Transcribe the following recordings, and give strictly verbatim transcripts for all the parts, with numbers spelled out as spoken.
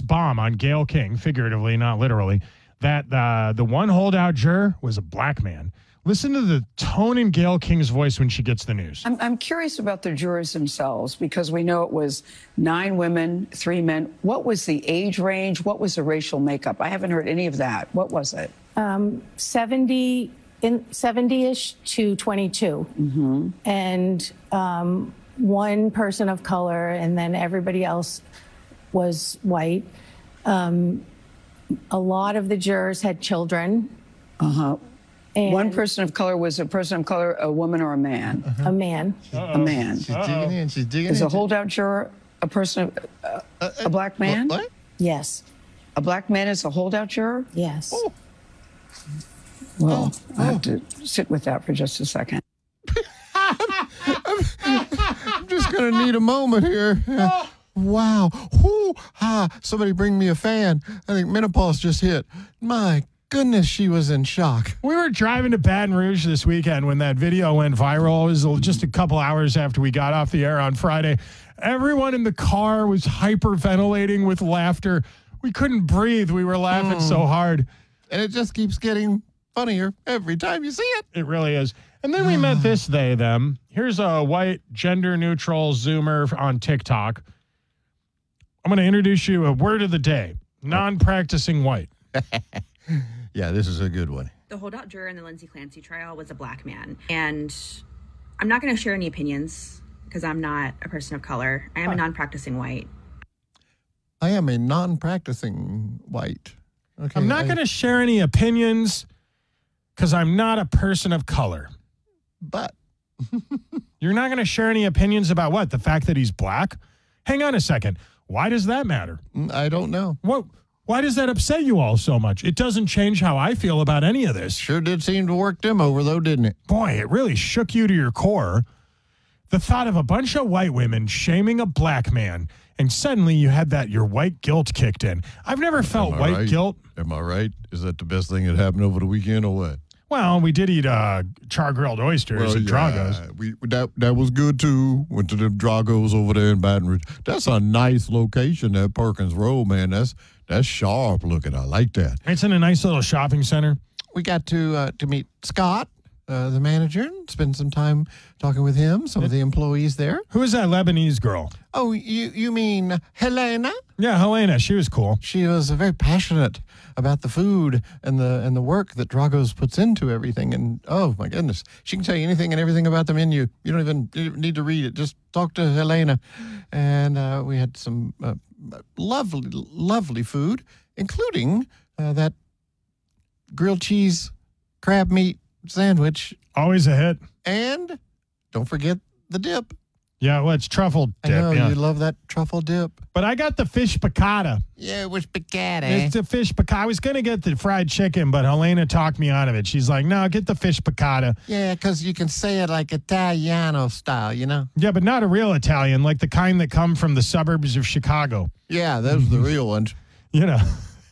bomb on Gayle King, figuratively, not literally, that uh, the one holdout juror was a black man. Listen to the tone in Gayle King's voice when she gets the news. I'm, I'm curious about the jurors themselves, because we know it was nine women, three men. What was the age range? What was the racial makeup? I haven't heard any of that. What was it? Um, seventy in seventy-ish to twenty-two. Mm-hmm. And um, one person of color, and then everybody else was white. Um, a lot of the jurors had children. Uh-huh. And one person of color was a person of color, a woman or a man? Uh-huh. A man. Uh-oh. A man. She's digging in. She's digging in. Is a holdout juror a person, of, uh, uh, a black man? What? Yes. A black man is a holdout juror? Yes. Oh. Well, oh. I have to sit with that for just a second. I'm just going to need a moment here. Uh, wow. Whoo, ha. Somebody bring me a fan. I think menopause just hit. My goodness, she was in shock. We were driving to Baton Rouge this weekend when that video went viral. It was just a couple hours after we got off the air on Friday. Everyone in the car was hyperventilating with laughter. We couldn't breathe. We were laughing mm. so hard. And it just keeps getting funnier every time you see it. It really is. And then we met this they, them. Here's a white, gender-neutral Zoomer on TikTok. I'm going to introduce you a word of the day. Non-practicing white. Yeah, this is a good one. The holdout juror in the Lindsay Clancy trial was a black man. And I'm not going to share any opinions because I'm not a person of color. I am a non-practicing white. I am a non-practicing white. Okay, I'm not I... going to share any opinions because I'm not a person of color. But you're not going to share any opinions about what? The fact that he's black? Hang on a second. Why does that matter? I don't know. What? Why does that upset you all so much? It doesn't change how I feel about any of this. Sure did seem to work them over, though, didn't it? Boy, it really shook you to your core. The thought of a bunch of white women shaming a black man, and suddenly you had that your white guilt kicked in. I've never felt white right? guilt. Am I right? Is that the best thing that happened over the weekend or what? Well, we did eat uh, char-grilled oysters well, at yeah, Drago's. We, that, that was good, too. Went to the Drago's over there in Baton Rouge. That's a nice location, that Perkins Road, man. That's that's sharp looking. I like that. It's in a nice little shopping center. We got to uh, to meet Scott, uh, the manager, and spend some time talking with him, some of the employees there. Who is that Lebanese girl? Oh, you you mean Helena? Yeah, Helena. She was cool. She was very passionate about the food and the and the work that Drago's puts into everything. And, oh, my goodness, she can tell you anything and everything about the menu. You don't even you don't need to read it. Just talk to Helena. And uh, we had some uh, lovely, lovely food, including uh, that grilled cheese crab meat sandwich. Always a hit. And don't forget the dip. Yeah, well, it's truffle dip. I know, yeah. you love that truffle dip. But I got the fish piccata. Yeah, it was piccata. It's the fish piccata. I was going to get the fried chicken, but Helena talked me out of it. She's like, no, get the fish piccata. Yeah, because you can say it like Italiano style, you know? Yeah, but not a real Italian, like the kind that come from the suburbs of Chicago. Yeah, those are the real ones. You know,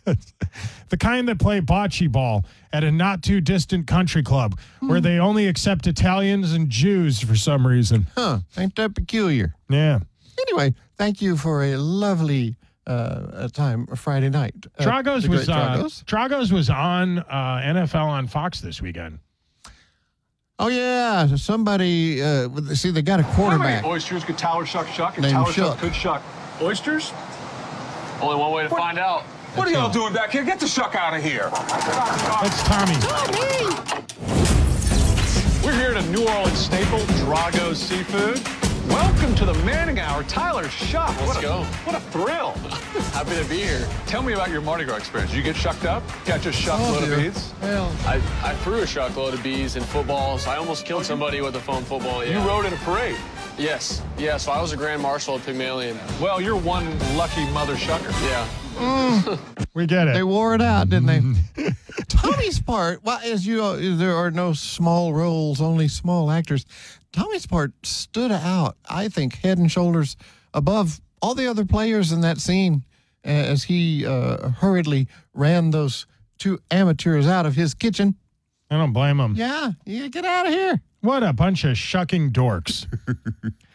the kind that play bocce ball at a not-too-distant country club hmm. where they only accept Italians and Jews for some reason. Huh, ain't that peculiar? Yeah. Anyway, thank you for a lovely uh, time Friday night. Uh, Drago's was Drago's. Uh, Drago's was on uh, N F L on Fox this weekend. Oh, yeah. Somebody, uh, see, they got a quarterback. How many oysters could Tyler Shuck shuck and Named Tyler Shuck. Shuck could shuck? Oysters? Only one way to what? find out. What are y'all doing back here? Get the Shuck out of here. That's Tommy. Tommy! We're here at a New Orleans staple, Drago's Seafood. Welcome to the Manning Hour, Tyler Shuck. Let's what a, go. What a thrill. Happy to be here. Tell me about your Mardi Gras experience. Did you get shucked up? Catch a shuck Oh, load dear. of beads? Well, I, I threw a shuck load of bees in football, so I almost killed somebody with a foam football. Yeah. You rode in a parade? Yes. Yeah, so I was a Grand Marshal at Pygmalion. Well, you're one lucky mother shucker. Yeah. mm, We get it. they wore it out, didn't they? Tommy's part, well, as you know, there are no small roles, only small actors. Tommy's part stood out, I think, head and shoulders above all the other players in that scene as he uh, hurriedly ran those two amateurs out of his kitchen. I don't blame him. Yeah, yeah, get out of here. What a bunch of shucking dorks.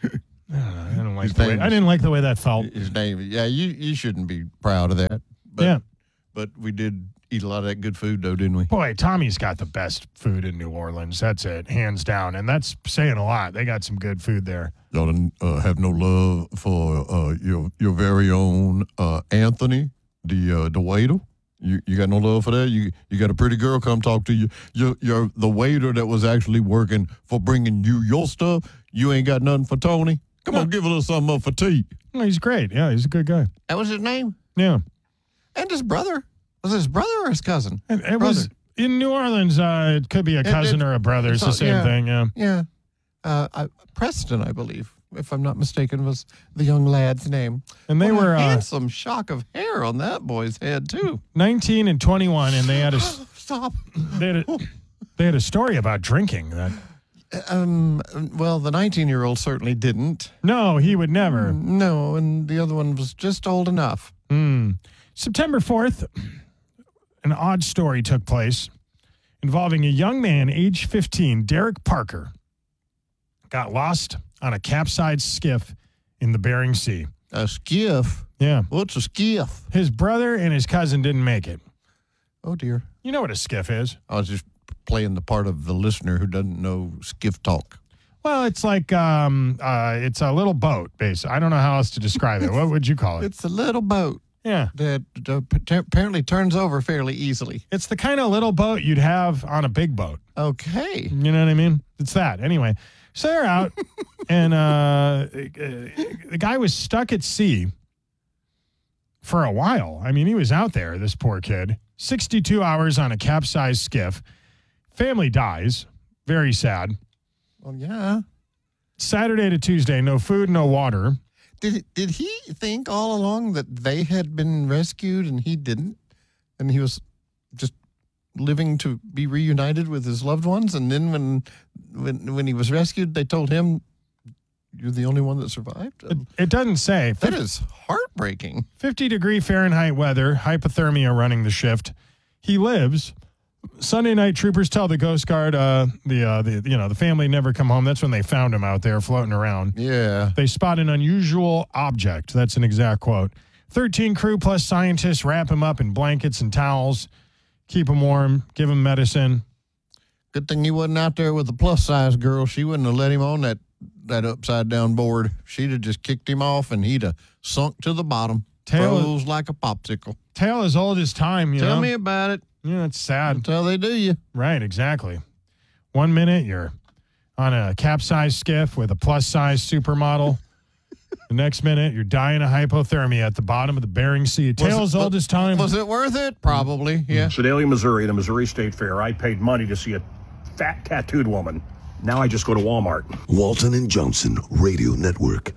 I don't like His the way, name I is- didn't like the way that felt. His name, yeah, you, you shouldn't be proud of that. But, Yeah. But we did eat a lot of that good food, though, didn't we? Boy, Tommy's got the best food in New Orleans. That's it, hands down. And that's saying a lot. They got some good food there. Y'all uh, have no love for uh, your your very own uh, Anthony, the uh, the waiter. You you got no love for that. You you got a pretty girl come talk to you. You're, you're the waiter that was actually working for bringing you your stuff. You ain't got nothing for Tony. Come No. on, give a little something up for T. Well, he's great. Yeah, he's a good guy. That was his name. Yeah. And his brother. Was it his brother or his cousin? It, it was in New Orleans. Uh, it could be a cousin it- or a brother. It's the it's all- same yeah. thing. Yeah. Yeah. Uh, I, Preston, I believe, if I'm not mistaken, was the young lad's name. And they What a were uh, handsome shock of hair on that boy's head, too. nineteen and twenty-one, and they had a Stop. they had a, they had a story about drinking. That Um. Well, the nineteen-year-old certainly didn't. no, he would never. No, and the other one was just old enough. Hmm. September fourth, an odd story took place involving a young man, age fifteen, Derek Parker, got lost on a capsized skiff in the Bering Sea. A skiff. Yeah. What's a skiff? His brother and his cousin didn't make it. Oh dear. You know what a skiff is? I was just playing the part of the listener who doesn't know skiff talk. Well, it's like um, uh, it's a little boat, basically. I don't know how else to describe it. What would you call it? It's a little boat Yeah. that uh, p- apparently turns over fairly easily. It's the kind of little boat you'd have on a big boat. Okay. You know what I mean? It's that. Anyway, so they're out, and uh, the guy was stuck at sea for a while. I mean, he was out there, this poor kid. sixty-two hours on a capsized skiff. Family dies. Very sad. Well, yeah. Saturday to Tuesday, no food, no water. Did did he think all along that they had been rescued and he didn't, and he was just living to be reunited with his loved ones? And then when when when he was rescued, they told him, "You're the only one that survived." It, it doesn't say. That is heartbreaking. fifty degree Fahrenheit weather, hypothermia running the shift. He lives. Sunday night, troopers tell the Coast Guard uh, the uh, the you know the family never come home. That's when they found him out there floating around. Yeah. They spot an unusual object. That's an exact quote. Thirteen crew plus scientists wrap him up in blankets and towels, keep him warm, give him medicine. Good thing he wasn't out there with the plus size girl. She wouldn't have let him on that that upside down board. She'd have just kicked him off and he'd have sunk to the bottom. Tail- Froze like a popsicle. Tale as old as time. You Tell know? me about it. Yeah, it's sad. That's how they do you. Right, exactly. One minute you're on a capsized skiff with a plus-size supermodel. The next minute you're dying of hypothermia at the bottom of the Bering Sea. Tale as old as time. Was it worth it? Probably, yeah. Sedalia, Missouri, the Missouri State Fair. I paid money to see a fat tattooed woman. Now I just go to Walmart. Walton and Johnson Radio Network.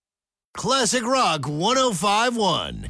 Classic Rock one oh five point one.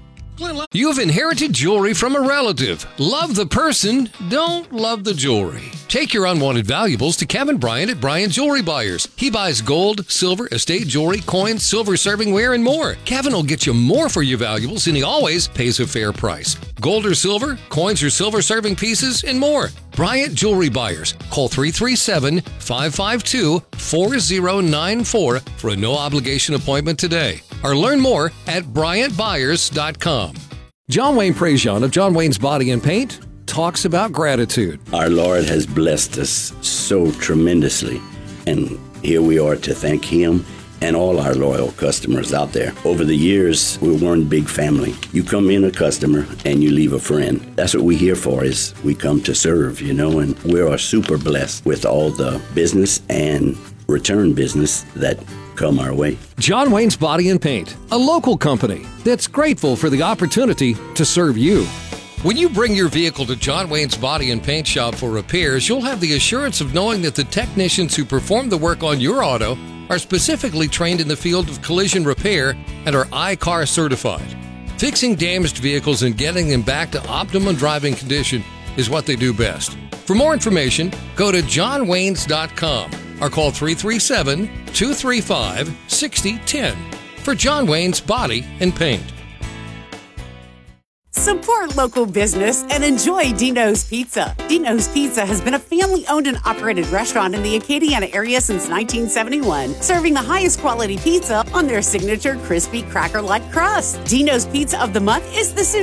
You've inherited jewelry from a relative. Love the person, don't love the jewelry. Take your unwanted valuables to Kevin Bryant at Bryant Jewelry Buyers. He buys gold, silver, estate jewelry, coins, silver servingware, and more. Kevin will get you more for your valuables, and he always pays a fair price. Gold or silver, coins or silver serving pieces, and more. Bryant Jewelry Buyers. Call three three seven, five five two, four zero nine four for a no-obligation appointment today. Or learn more at bryant buyers dot com. John Wayne Prejean of John Wayne's Body and Paint talks about gratitude. Our Lord has blessed us so tremendously, and here we are to thank Him and all our loyal customers out there. Over the years, we're one big family. You come in a customer and you leave a friend. That's what we're here for, is we come to serve, you know, and we are super blessed with all the business and return business that come our way. John Wayne's Body and Paint, a local company that's grateful for the opportunity to serve you. When you bring your vehicle to John Wayne's Body and Paint Shop for repairs, you'll have the assurance of knowing that the technicians who perform the work on your auto are specifically trained in the field of collision repair and are I C A R certified. Fixing damaged vehicles and getting them back to optimum driving condition is what they do best. For more information, go to john waynes dot com or call three three seven, two three five, six zero one zero for John Wayne's Body and Paint. Support local business and enjoy Dino's Pizza. Dino's Pizza has been a family-owned and operated restaurant in the Acadiana area since nineteen seventy-one, serving the highest quality pizza on their signature crispy cracker-like crust. Dino's Pizza of the Month is the